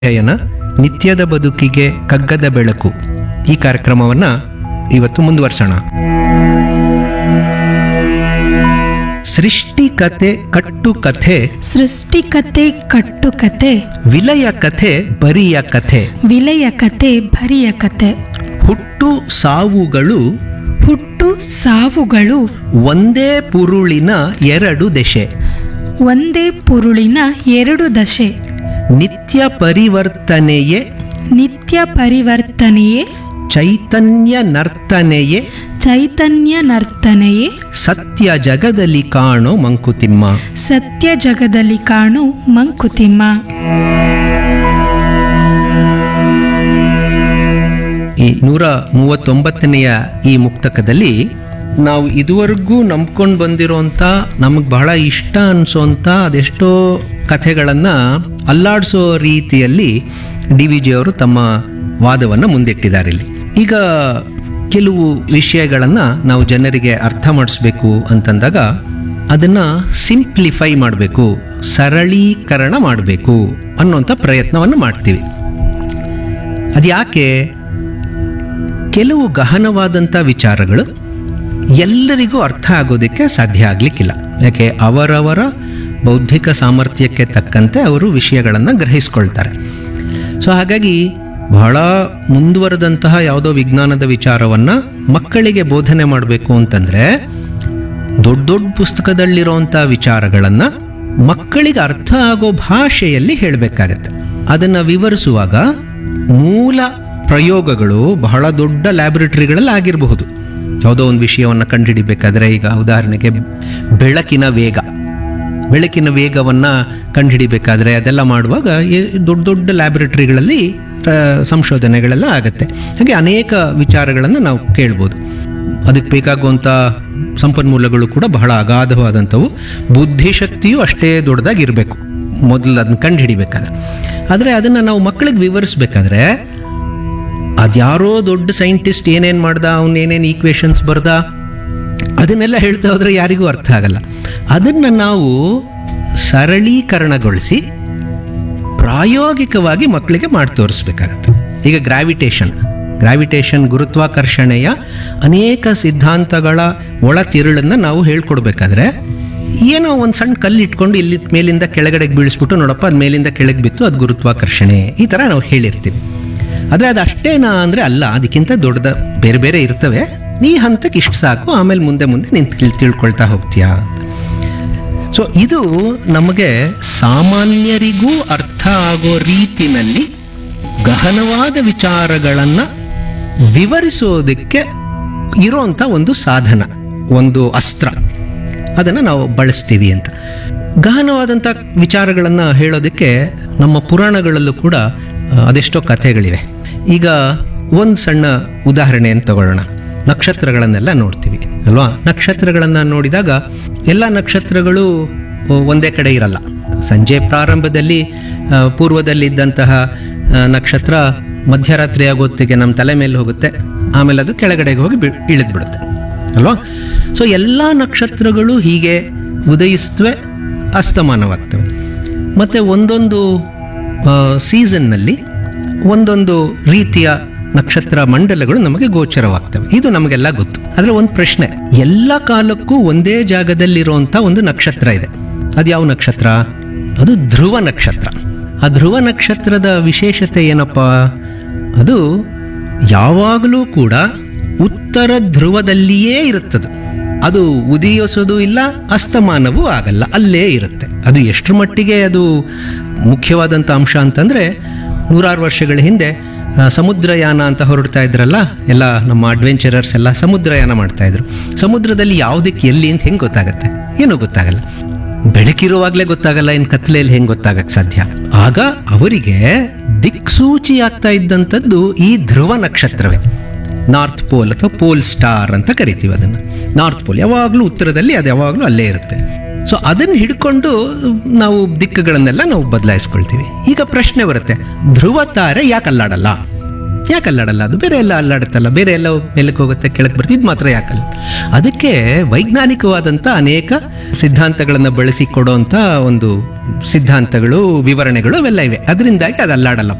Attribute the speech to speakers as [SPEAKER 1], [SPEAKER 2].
[SPEAKER 1] ಅಧ್ಯಯನ ನಿತ್ಯದ ಬದುಕಿಗೆ ಕಗ್ಗದ ಬೆಳಕು ಈ ಕಾರ್ಯಕ್ರಮವನ್ನು ಇವತ್ತು ಮುಂದುವರ್ಸೋಣ. ಸೃಷ್ಟಿಕತೆ ಕಟ್ಟುಕಥೆ,
[SPEAKER 2] ಸೃಷ್ಟಿಕತೆ ಕಟ್ಟುಕತೆ,
[SPEAKER 1] ವಿಲಯ ಕಥೆ ಬರಿಯ ಕಥೆ,
[SPEAKER 2] ವಿಲಯ ಕತೆ ಭರಿಯ ಕತೆ,
[SPEAKER 1] ಹುಟ್ಟು ಸಾವುಗಳು
[SPEAKER 2] ಹುಟ್ಟು ಸಾವುಗಳು
[SPEAKER 1] ಒಂದೇ ಪುರುಳಿನ ಎರಡು ದೆಸೆ,
[SPEAKER 2] ಒಂದೇ ಪುರುಳಿನ ಎರಡು ದಶೆ,
[SPEAKER 1] ನಿತ್ಯ ಪರಿವರ್ತನೆಯೇ
[SPEAKER 2] ನಿತ್ಯ ಪರಿವರ್ತನೆಯೇ
[SPEAKER 1] ಚೈತನ್ಯ ನರ್ತನೆಯೇ
[SPEAKER 2] ಚೈತನ್ಯ ನರ್ತನೆಯೇ
[SPEAKER 1] ಸತ್ಯ ಜಗದಲ್ಲಿ ಕಾಣೋ ಮಂಕುತಿಮ್ಮ.
[SPEAKER 2] ಸತ್ಯ ಜಗದಲ್ಲಿ ಕಾಣು ಮಂಕುತಿಮ್ಮ.
[SPEAKER 1] ಈ 139ನೆಯ ಈ ಮುಕ್ತಕದಲ್ಲಿ ನಾವು ಇದುವರೆಗೂ ನಂಬ್ಕೊಂಡು ಬಂದಿರೋಂಥ ನಮಗೆ ಬಹಳ ಇಷ್ಟ ಅನಿಸೋಂಥ ಅದೆಷ್ಟೋ ಕಥೆಗಳನ್ನು ಅಲ್ಲಾಡಿಸೋ ರೀತಿಯಲ್ಲಿ ಡಿ ವಿ ಜಿ ಅವರು ತಮ್ಮ ವಾದವನ್ನು ಮುಂದಿಟ್ಟಿದ್ದಾರೆ. ಇಲ್ಲಿ ಈಗ ಕೆಲವು ವಿಷಯಗಳನ್ನು ನಾವು ಜನರಿಗೆ ಅರ್ಥ ಮಾಡಿಸ್ಬೇಕು ಅಂತಂದಾಗ ಅದನ್ನು ಸಿಂಪ್ಲಿಫೈ ಮಾಡಬೇಕು, ಸರಳೀಕರಣ ಮಾಡಬೇಕು ಅನ್ನೋಂಥ ಪ್ರಯತ್ನವನ್ನು ಮಾಡ್ತೀವಿ. ಅದು ಯಾಕೆ? ಕೆಲವು ಗಹನವಾದಂಥ ವಿಚಾರಗಳು ಎಲ್ಲರಿಗೂ ಅರ್ಥ ಆಗೋದಕ್ಕೆ ಸಾಧ್ಯ ಆಗಲಿಕ್ಕಿಲ್ಲ. ಯಾಕೆ? ಅವರವರ ಬೌದ್ಧಿಕ ಸಾಮರ್ಥ್ಯಕ್ಕೆ ತಕ್ಕಂತೆ ಅವರು ವಿಷಯಗಳನ್ನು ಗ್ರಹಿಸ್ಕೊಳ್ತಾರೆ. ಸೊ ಹಾಗಾಗಿ ಬಹಳ ಮುಂದುವರೆದಂತಹ ಯಾವುದೋ ವಿಜ್ಞಾನದ ವಿಚಾರವನ್ನು ಮಕ್ಕಳಿಗೆ ಬೋಧನೆ ಮಾಡಬೇಕು ಅಂತಂದರೆ ದೊಡ್ಡ ದೊಡ್ಡ ಪುಸ್ತಕದಲ್ಲಿರೋಂಥ ವಿಚಾರಗಳನ್ನು ಮಕ್ಕಳಿಗೆ ಅರ್ಥ ಆಗೋ ಭಾಷೆಯಲ್ಲಿ ಹೇಳಬೇಕಾಗತ್ತೆ. ಅದನ್ನು ವಿವರಿಸುವಾಗ ಮೂಲ ಪ್ರಯೋಗಗಳು ಬಹಳ ದೊಡ್ಡ ಲ್ಯಾಬೊರೇಟರಿಗಳಲ್ಲಿ ಆಗಿರಬಹುದು. ಯಾವುದೋ ಒಂದು ವಿಷಯವನ್ನು ಕಂಡುಹಿಡಿಬೇಕಾದ್ರೆ, ಈಗ ಉದಾಹರಣೆಗೆ ಬೆಳಕಿನ ವೇಗವನ್ನು ಕಂಡುಹಿಡಿಬೇಕಾದ್ರೆ ಅದೆಲ್ಲ ಮಾಡುವಾಗ ದೊಡ್ಡ ದೊಡ್ಡ ಲ್ಯಾಬೊರೇಟರಿಗಳಲ್ಲಿ ಸಂಶೋಧನೆಗಳೆಲ್ಲ ಆಗುತ್ತೆ. ಹಾಗೆ ಅನೇಕ ವಿಚಾರಗಳನ್ನು ನಾವು ಕೇಳ್ಬೋದು. ಅದಕ್ಕೆ ಬೇಕಾಗುವಂಥ ಸಂಪನ್ಮೂಲಗಳು ಕೂಡ ಬಹಳ ಅಗಾಧವಾದಂಥವು. ಬುದ್ಧಿಶಕ್ತಿಯೂ ಅಷ್ಟೇ ದೊಡ್ಡದಾಗಿರಬೇಕು ಮೊದಲು ಅದನ್ನು ಕಂಡುಹಿಡಿಬೇಕಾದ್ರೆ. ಆದರೆ ಅದನ್ನು ನಾವು ಮಕ್ಕಳಿಗೆ ವಿವರಿಸ್ಬೇಕಾದ್ರೆ ಅದ್ಯಾರೋ ದೊಡ್ಡ ಸೈಂಟಿಸ್ಟ್ ಏನೇನು ಮಾಡ್ದ, ಅವನೇನೇನು ಈಕ್ವೇಷನ್ಸ್ ಬರ್ದ, ಅದನ್ನೆಲ್ಲ ಹೇಳ್ತಾ ಹೋದರೆ ಯಾರಿಗೂ ಅರ್ಥ ಆಗಲ್ಲ. ಅದನ್ನು ನಾವು ಸರಳೀಕರಣಗೊಳಿಸಿ ಪ್ರಾಯೋಗಿಕವಾಗಿ ಮಕ್ಕಳಿಗೆ ಮಾಡಿ ತೋರಿಸ್ಬೇಕಾಗತ್ತೆ. ಈಗ ಗ್ರಾವಿಟೇಷನ್ ಗುರುತ್ವಾಕರ್ಷಣೆಯ ಅನೇಕ ಸಿದ್ಧಾಂತಗಳ ಒಳ ತಿರುಳನ್ನು ನಾವು ಹೇಳ್ಕೊಡ್ಬೇಕಾದ್ರೆ ಏನೋ ಒಂದು ಸಣ್ಣ ಕಲ್ಲು ಇಟ್ಕೊಂಡು ಇಲ್ಲಿ ಮೇಲಿಂದ ಕೆಳಗಡೆಗೆ ಬೀಳಿಸ್ಬಿಟ್ಟು, ನೋಡಪ್ಪ ಅದು ಮೇಲಿಂದ ಕೆಳಗೆ ಬಿತ್ತು, ಅದು ಗುರುತ್ವಾಕರ್ಷಣೆ, ಈ ಥರ ನಾವು ಹೇಳಿರ್ತೀವಿ. ಆದರೆ ಅದು ಅಷ್ಟೇನಾ ಅಂದರೆ ಅಲ್ಲ, ಅದಕ್ಕಿಂತ ದೊಡ್ಡದ ಬೇರೆ ಬೇರೆ ಇರ್ತವೆ. ಈ ಹಂತಕ್ಕೆ ಇಷ್ಟು ಸಾಕು, ಆಮೇಲೆ ಮುಂದೆ ನೀನು ತಿಳ್ಕೊಳ್ತಾ ಹೋಗ್ತೀಯಾ. ಸೊ ಇದು ನಮಗೆ ಸಾಮಾನ್ಯರಿಗೂ ಅರ್ಥ ಆಗೋ ರೀತಿನಲ್ಲಿ ಗಹನವಾದ ವಿಚಾರಗಳನ್ನು ವಿವರಿಸೋದಕ್ಕೆ ಇರೋಂಥ ಒಂದು ಸಾಧನ, ಒಂದು ಅಸ್ತ್ರ. ಅದನ್ನು ನಾವು ಬಳಸ್ತೀವಿ ಅಂತ. ಗಹನವಾದಂಥ ವಿಚಾರಗಳನ್ನು ಹೇಳೋದಕ್ಕೆ ನಮ್ಮ ಪುರಾಣಗಳಲ್ಲೂ ಕೂಡ ಅದೆಷ್ಟೋ ಕಥೆಗಳಿವೆ. ಈಗ ಒಂದು ಸಣ್ಣ ಉದಾಹರಣೆಯನ್ನು ತಗೊಳ್ಳೋಣ. ನಕ್ಷತ್ರಗಳನ್ನೆಲ್ಲ ನೋಡ್ತೀವಿ ಅಲ್ವಾ? ನಕ್ಷತ್ರಗಳನ್ನು ನೋಡಿದಾಗ ಎಲ್ಲ ನಕ್ಷತ್ರಗಳು ಒಂದೇ ಕಡೆ ಇರಲ್ಲ. ಸಂಜೆ ಪ್ರಾರಂಭದಲ್ಲಿ ಪೂರ್ವದಲ್ಲಿದ್ದಂತಹ ನಕ್ಷತ್ರ ಮಧ್ಯರಾತ್ರಿ ಆಗೋತ್ತಿಗೆ ನಮ್ಮ ತಲೆ ಮೇಲೆ ಹೋಗುತ್ತೆ, ಆಮೇಲೆ ಅದು ಕೆಳಗಡೆಗೆ ಹೋಗಿ ಇಳಿದ್ಬಿಡುತ್ತೆ ಅಲ್ವಾ? ಸೊ ಎಲ್ಲ ನಕ್ಷತ್ರಗಳು ಹೀಗೆ ಉದಯಿಸ್ತವೆ, ಅಸ್ತಮಾನವಾಗ್ತವೆ. ಮತ್ತು ಒಂದೊಂದು ಸೀಸನ್ನಲ್ಲಿ ಒಂದೊಂದು ರೀತಿಯ ನಕ್ಷತ್ರ ಮಂಡಲಗಳು ನಮಗೆ ಗೋಚರವಾಗ್ತವೆ. ಇದು ನಮಗೆಲ್ಲ ಗೊತ್ತು. ಆದರೆ ಒಂದು ಪ್ರಶ್ನೆ, ಎಲ್ಲ ಕಾಲಕ್ಕೂ ಒಂದೇ ಜಾಗದಲ್ಲಿರುವಂಥ ಒಂದು ನಕ್ಷತ್ರ ಇದೆ. ಅದು ಯಾವ ನಕ್ಷತ್ರ? ಅದು ಧ್ರುವ ನಕ್ಷತ್ರ. ಆ ಧ್ರುವ ನಕ್ಷತ್ರದ ವಿಶೇಷತೆ ಏನಪ್ಪ? ಅದು ಯಾವಾಗಲೂ ಕೂಡ ಉತ್ತರ ಧ್ರುವದಲ್ಲಿಯೇ ಇರುತ್ತದೆ. ಅದು ಉದಯಿಸೋದು ಇಲ್ಲ, ಅಸ್ತಮಾನವೂ ಆಗಲ್ಲ, ಅಲ್ಲೇ ಇರುತ್ತೆ. ಅದು ಎಷ್ಟರ ಮಟ್ಟಿಗೆ ಅದು ಮುಖ್ಯವಾದಂಥ ಅಂಶ ಅಂತಂದರೆ, 100 ವರ್ಷಗಳ ಹಿಂದೆ ಸಮುದ್ರಯಾನ ಅಂತ ಹೊರಡ್ತಾ ಇದ್ರಲ್ಲ, ಎಲ್ಲ ನಮ್ಮ ಅಡ್ವೆಂಚರರ್ಸ್ ಎಲ್ಲ ಸಮುದ್ರಯಾನ ಮಾಡ್ತಾಯಿದ್ರು. ಸಮುದ್ರದಲ್ಲಿ ಯಾವುದಕ್ಕೆ ಎಲ್ಲಿ ಅಂತ ಹೆಂಗೆ ಗೊತ್ತಾಗತ್ತೆ? ಏನೂ ಗೊತ್ತಾಗಲ್ಲ. ಬೆಳಕಿರುವಾಗಲೇ ಗೊತ್ತಾಗಲ್ಲ, ಇನ್ನು ಕತ್ತಲೆಯಲ್ಲಿ ಹೆಂಗೆ ಗೊತ್ತಾಗಕ್ಕೆ ಸಾಧ್ಯ? ಆಗ ಅವರಿಗೆ ದಿಕ್ಸೂಚಿ ಆಗ್ತಾ ಇದ್ದಂಥದ್ದು ಈ ಧ್ರುವ ನಕ್ಷತ್ರವೇ. ನಾರ್ತ್ ಪೋಲ್ ಅಥವಾ ಪೋಲ್ ಸ್ಟಾರ್ ಅಂತ ಕರಿತೀವಿ ಅದನ್ನು. ನಾರ್ತ್ ಪೋಲ್ ಯಾವಾಗಲೂ ಉತ್ತರದಲ್ಲಿ, ಅದು ಯಾವಾಗಲೂ ಅಲ್ಲೇ ಇರುತ್ತೆ. ಸೊ ಅದನ್ನು ಹಿಡ್ಕೊಂಡು ನಾವು ದಿಕ್ಕುಗಳನ್ನೆಲ್ಲ ನಾವು ಬದಲಾಯಿಸ್ಕೊಳ್ತೀವಿ. ಈಗ ಪ್ರಶ್ನೆ ಬರುತ್ತೆ, ಧ್ರುವ ತಾರೆ ಯಾಕೆ ಅಲ್ಲಾಡಲ್ಲ? ಅದು ಬೇರೆ ಎಲ್ಲ ಅಲ್ಲಾಡುತ್ತಲ್ಲ, ಬೇರೆ ಎಲ್ಲ ಮೇಲಕ್ಕೆ ಹೋಗುತ್ತೆ, ಕೆಳಗೆ ಬರುತ್ತೆ, ಇದು ಮಾತ್ರ ಯಾಕಲ್ಲ? ಅದಕ್ಕೆ ವೈಜ್ಞಾನಿಕವಾದಂಥ ಅನೇಕ ಸಿದ್ಧಾಂತಗಳನ್ನು ಬಳಸಿ ಕೊಡೋಂಥ ಒಂದು ಸಿದ್ಧಾಂತಗಳು, ವಿವರಣೆಗಳು ಅವೆಲ್ಲ ಇವೆ. ಅದರಿಂದಾಗಿ ಅದು ಅಲ್ಲಾಡಲ್ಲ.